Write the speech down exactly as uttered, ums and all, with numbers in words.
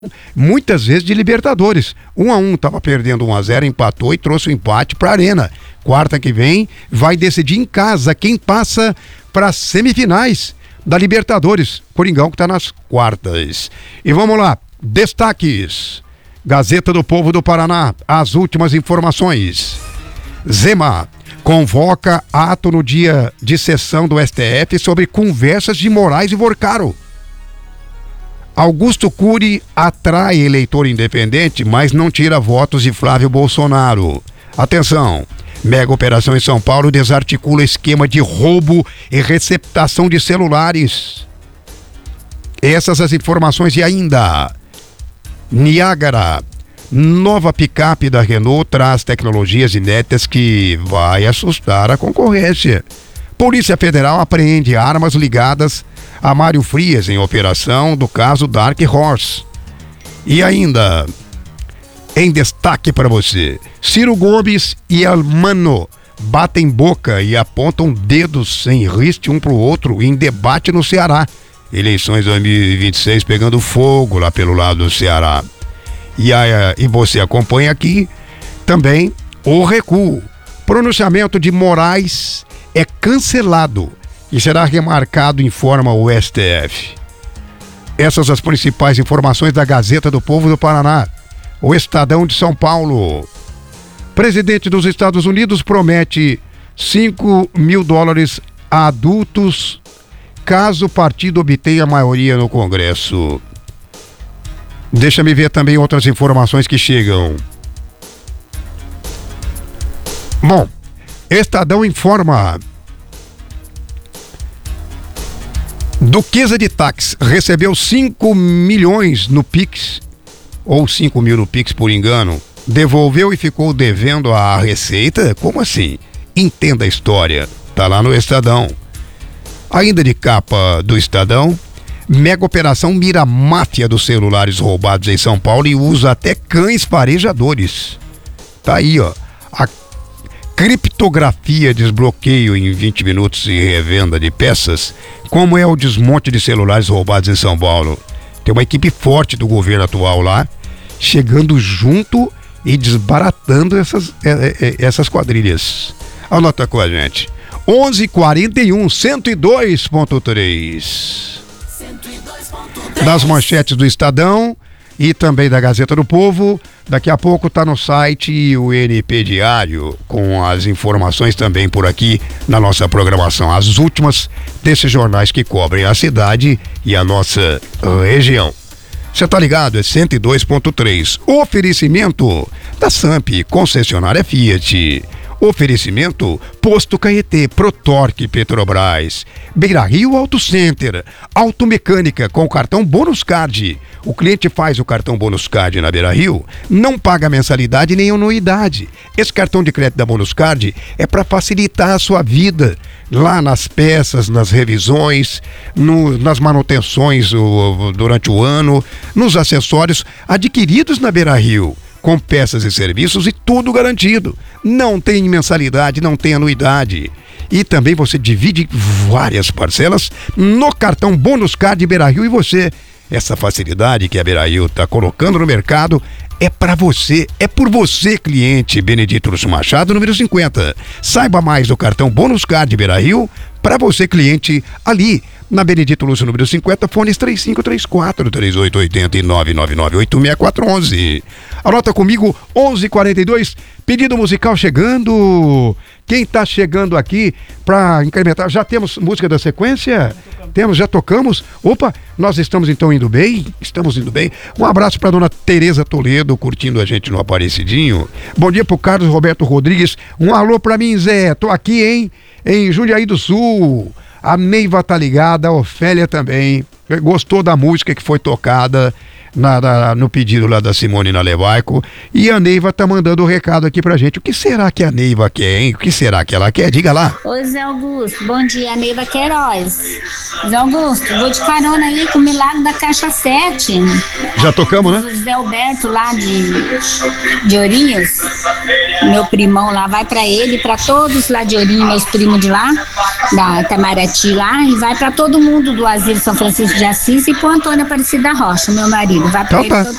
muitas vezes de Libertadores. Um a um, estava perdendo um a zero, empatou e trouxe o empate para a Arena. Quarta que vem vai decidir em casa quem passa para as semifinais da Libertadores. Coringão que está nas quartas. E vamos lá, destaques. Gazeta do Povo do Paraná, as últimas informações. Zema convoca ato no dia de sessão do S T F sobre conversas de Moraes e Vorcaro. Augusto Cury atrai eleitor independente, mas não tira votos de Flávio Bolsonaro. Atenção, mega operação em São Paulo desarticula esquema de roubo e receptação de celulares. Essas as informações. E ainda, Niágara, nova picape da Renault traz tecnologias inéditas que vai assustar a concorrência. Polícia Federal apreende armas ligadas a Mário Frias em operação do caso Dark Horse. E ainda, em destaque para você, Ciro Gomes e Almano batem boca e apontam dedos sem riste um para o outro em debate no Ceará. Eleições dois mil e vinte e seis pegando fogo lá pelo lado do Ceará. E, a, e você acompanha aqui também o recuo. Pronunciamento de Moraes é cancelado e será remarcado, informa o S T F. Essas as principais informações da Gazeta do Povo do Paraná. O Estadão de São Paulo. Presidente dos Estados Unidos promete cinco mil dólares a adultos caso o partido obtenha maioria no Congresso. Deixa-me ver também outras informações que chegam. Bom, Estadão informa: Duquesa de Táxi recebeu cinco milhões no Pix, ou cinco mil no Pix por engano, devolveu e ficou devendo à Receita? Como assim? Entenda a história, tá lá no Estadão. Ainda de capa do Estadão, mega operação mira a máfia dos celulares roubados em São Paulo e usa até cães farejadores. Tá aí, ó, a criptografia, desbloqueio em vinte minutos e revenda de peças. Como é o desmonte de celulares roubados em São Paulo? Tem uma equipe forte do governo atual lá, chegando junto e desbaratando essas, essas quadrilhas. Anota com a gente. onze quarenta e um, cento e dois ponto três. Das manchetes do Estadão e também da Gazeta do Povo. Daqui a pouco está no site o N P Diário, com as informações também por aqui na nossa programação. As últimas desses jornais que cobrem a cidade e a nossa região. Você tá ligado? É cento e dois ponto três. Oferecimento da Samp, concessionária Fiat. Oferecimento Posto Caetê, Protorque, Petrobras, Beira Rio Auto Center, Automecânica com cartão Bônus Card. O cliente faz o cartão Bônus Card na Beira Rio, não paga mensalidade nem anuidade. Esse cartão de crédito da Bônus Card é para facilitar a sua vida lá nas peças, nas revisões, no, nas manutenções o, durante o ano, nos acessórios adquiridos na Beira Rio, com peças e serviços e tudo garantido. Não tem mensalidade, não tem anuidade. E também você divide várias parcelas no cartão Bônus Card Beira Rio. E você, essa facilidade que a Beira Rio está colocando no mercado é para você, é por você, cliente. Benedito Lúcio Machado, número cinquenta. Saiba mais do cartão Bônus Card Beira Rio, para você, cliente, ali na Benedito Lúcio, número cinquenta, fones três cinco três quatro, três oito oito zero e nove nove nove oito seis quatro um um. Anota comigo, onze quarenta e dois, pedido musical chegando. Quem tá chegando aqui para incrementar? Já temos música da sequência? Temos, já tocamos. Opa, nós estamos então indo bem? Estamos indo bem. Um abraço para dona Tereza Toledo, curtindo a gente no Aparecidinho. Bom dia pro Carlos Roberto Rodrigues. Um alô para mim, Zé. Tô aqui, hein? Em Jundiaí do Sul. A Neiva tá ligada, a Ofélia também. Gostou da música que foi tocada na, na, no pedido lá da Simone na Levaico. E a Neiva tá mandando o um recado aqui pra gente. O que será que a Neiva quer, hein? O que será que ela quer? Diga lá. Oi, Zé Augusto. Bom dia, a Neiva Queiroz. Zé Augusto, vou de carona aí com o Milagre da Caixa sete. Já tocamos, né? O Zé Alberto lá de, de Ourinhos. meu primão lá, vai pra ele, pra todos lá de Ourinho, meus primos de lá, da Itamaraty lá, e vai pra todo mundo do Asilo São Francisco de Assis e pro Antônio Aparecida Rocha, meu marido. Vai pra Então ele tá. todo